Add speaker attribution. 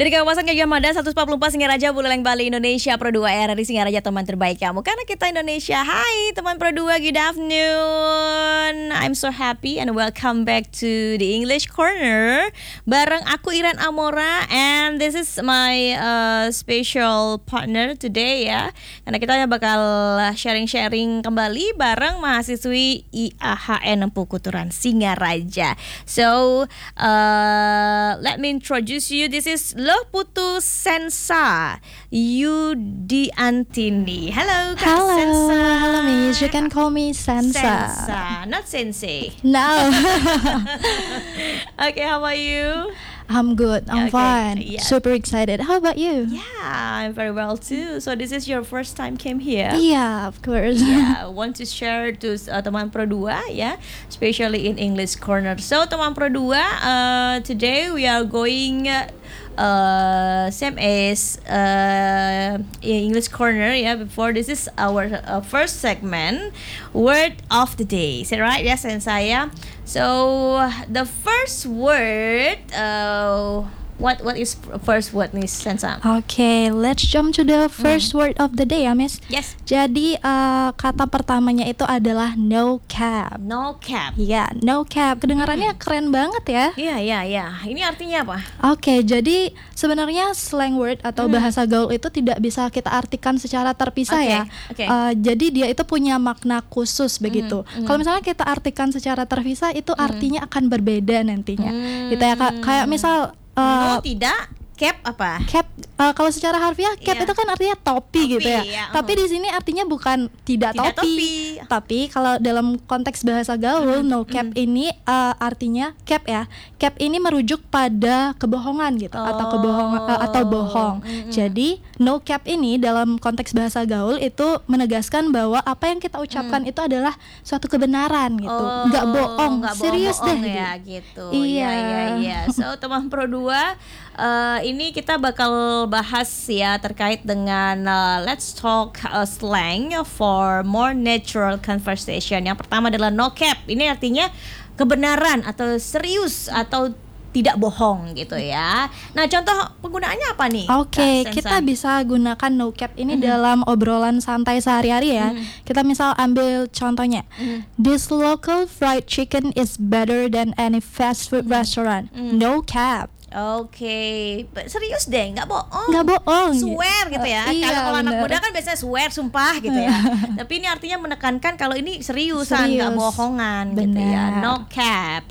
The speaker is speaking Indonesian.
Speaker 1: Dari kawasan Gajah Mada 144 Singaraja, Buleleng, Bali, Indonesia, Pro 2 RRI Singaraja, teman terbaik kamu. Karena kita Indonesia. Hai teman Pro 2, good afternoon. I'm so happy and welcome back to the English Corner. Bareng aku Iren Amora, and this is my special partner today ya. Karena kita bakal sharing-sharing kembali bareng mahasiswi IAHN Empu Kuturan Singaraja. So, let me introduce you. This is Loh Putu Sensa Yudiantini. Hello, Kak
Speaker 2: Hello,
Speaker 1: Sensa.
Speaker 2: hello Miss. You can call me Sensa.
Speaker 1: Sensa, not Sensei.
Speaker 2: No.
Speaker 1: Okay, how about you?
Speaker 2: I'm good. I'm
Speaker 1: Okay,
Speaker 2: fine.
Speaker 1: yeah.
Speaker 2: Super excited. How about you?
Speaker 1: Yeah, I'm very well too. So this is your first time came here?
Speaker 2: Yeah, of course.
Speaker 1: Yeah, want to share to teman Pro 2 ya, especially in English Corner. So teman Pro 2, today we are going same as English Corner ya. Before, this is our first segment, word of the day. Is that right? Yes, and saya. So the first word, what is first word, Miss Sensa?
Speaker 2: Okay, let's jump to the first word of the day ya, Miss.
Speaker 1: Yes.
Speaker 2: Jadi kata pertamanya itu adalah no cap.
Speaker 1: No cap.
Speaker 2: Ya, no cap. Kedengarannya keren banget ya.
Speaker 1: Iya. Ini artinya apa?
Speaker 2: Oke, jadi sebenarnya slang word atau bahasa gaul itu tidak bisa kita artikan secara terpisah
Speaker 1: Oke,
Speaker 2: ya.
Speaker 1: oke.
Speaker 2: Jadi dia itu punya makna khusus begitu. Kalau misalnya kita artikan secara terpisah itu artinya akan berbeda nantinya. Gitu ya, kayak misal
Speaker 1: No, tidak. Cap apa?
Speaker 2: cap, kalau secara harfiah cap
Speaker 1: Iya.
Speaker 2: itu kan artinya topi gitu ya.
Speaker 1: ya,
Speaker 2: Tapi di sini artinya bukan tidak
Speaker 1: Tidak
Speaker 2: topi.
Speaker 1: topi.
Speaker 2: Tapi kalau dalam konteks bahasa gaul, no cap ini artinya cap ya. Cap ini merujuk pada kebohongan gitu atau atau bohong. Jadi no cap ini dalam konteks bahasa gaul itu menegaskan bahwa apa yang kita ucapkan itu adalah suatu kebenaran gitu. Nggak bohong, serius deh.
Speaker 1: Ya gitu.
Speaker 2: Iya.
Speaker 1: Iya. So teman Pro 2, ini kita bakal bahas ya terkait dengan let's talk slang for more natural conversation. Yang pertama adalah no cap. Ini artinya kebenaran atau serius atau tidak bohong gitu ya. Nah, contoh penggunaannya apa nih?
Speaker 2: Oke,
Speaker 1: Kak Sensa?
Speaker 2: kita bisa gunakan no cap ini dalam obrolan santai sehari-hari ya. Kita misal ambil contohnya. This local fried chicken is better than any fast food restaurant. No cap.
Speaker 1: Oke, serius deh, nggak bohong.
Speaker 2: Nggak bohong.
Speaker 1: Swear gitu ya.
Speaker 2: Iya,
Speaker 1: Kalau anak
Speaker 2: bener.
Speaker 1: muda kan biasanya swear, sumpah gitu ya. Tapi ini artinya menekankan kalau ini seriusan, nggak
Speaker 2: Serius.
Speaker 1: bohongan gitu ya.
Speaker 2: Benar.
Speaker 1: No cap.